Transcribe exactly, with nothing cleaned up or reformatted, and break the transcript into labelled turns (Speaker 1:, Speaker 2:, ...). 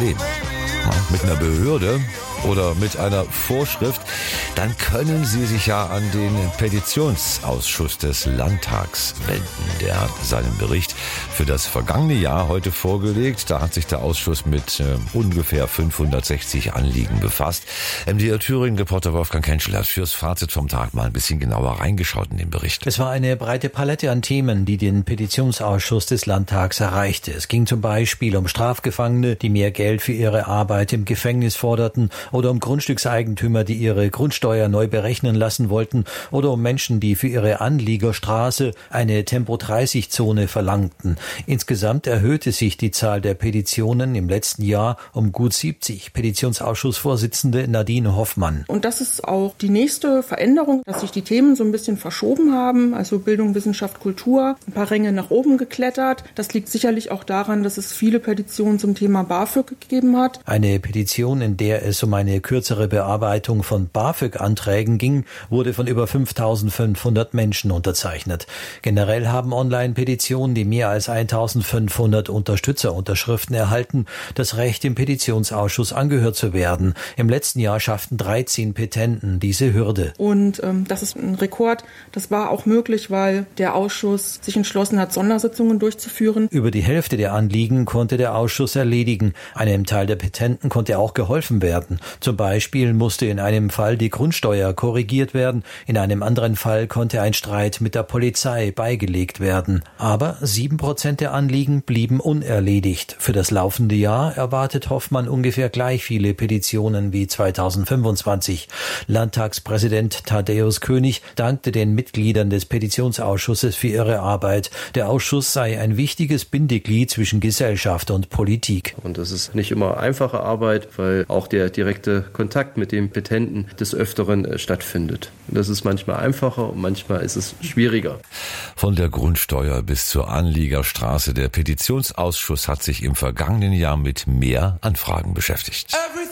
Speaker 1: Problem? Mit einer Behörde oder mit einer Vorschrift, dann können Sie sich ja an den Petitionsausschuss des Landtags wenden. Der hat seinen Bericht für das vergangene Jahr heute vorgelegt. Da hat sich der Ausschuss mit äh, ungefähr fünfhundertsechzig Anliegen befasst. M D R Thüringen-Reporter Wolfgang Kentschel hat fürs Fazit vom Tag mal ein bisschen genauer reingeschaut in den Bericht.
Speaker 2: Es war eine breite Palette an Themen, die den Petitionsausschuss des Landtags erreichte. Es ging zum Beispiel um Strafgefangene, die mehr Geld für ihre Arbeit im Gefängnis forderten, oder um Grundstückseigentümer, die ihre Grundsteuer neu berechnen lassen wollten, oder um Menschen, die für ihre Anliegerstraße eine Tempo dreißig Zone verlangten. Insgesamt erhöhte sich die Zahl der Petitionen im letzten Jahr um gut siebzig. Petitionsausschussvorsitzende Nadine Hoffmann.
Speaker 3: Und das ist auch die nächste Veränderung, dass sich die Themen so ein bisschen verschoben haben, also Bildung, Wissenschaft, Kultur, ein paar Ränge nach oben geklettert. Das liegt sicherlich auch daran, dass es viele Petitionen zum Thema BAföG gegeben hat.
Speaker 2: Eine Petition, in der es um eine kürzere Bearbeitung von BAföG-Anträgen ging, wurde von über fünftausendfünfhundert Menschen unterzeichnet. Generell haben Online-Petitionen, die mehr als eintausendfünfhundert Unterstützerunterschriften erhalten, das Recht, im Petitionsausschuss angehört zu werden. Im letzten Jahr schafften dreizehn Petenten diese Hürde.
Speaker 3: Und ähm, das ist ein Rekord. Das war auch möglich, weil der Ausschuss sich entschlossen hat, Sondersitzungen durchzuführen.
Speaker 2: Über die Hälfte der Anliegen konnte der Ausschuss erledigen. Einem Teil der Petenten konnte auch geholfen werden. Zum Beispiel musste in einem Fall die Grundsteuer korrigiert werden, in einem anderen Fall konnte ein Streit mit der Polizei beigelegt werden. Aber sieben Prozent der Anliegen blieben unerledigt. Für das laufende Jahr erwartet Hoffmann ungefähr gleich viele Petitionen wie zweitausendfünfundzwanzig. Landtagspräsident Thaddäus König dankte den Mitgliedern des Petitionsausschusses für ihre Arbeit. Der Ausschuss sei ein wichtiges Bindeglied zwischen Gesellschaft und Politik.
Speaker 4: Und das ist nicht immer einfache Arbeit, weil auch der direkte Kontakt mit dem Petenten des Öfteren äh, stattfindet. Das ist manchmal einfacher und manchmal ist es schwieriger.
Speaker 1: Von der Grundsteuer bis zur Anliegerstraße. Der Petitionsausschuss hat sich im vergangenen Jahr mit mehr Anfragen beschäftigt.